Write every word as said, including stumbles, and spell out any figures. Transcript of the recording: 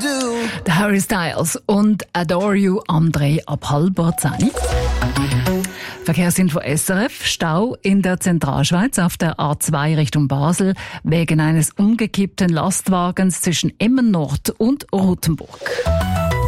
Der Harry Styles und Adore You am drei ab halb zehn. Verkehrsinfo S R F. Stau in der Zentralschweiz auf der A zwei Richtung Basel wegen eines umgekippten Lastwagens zwischen Emmen Nord und Rothenburg.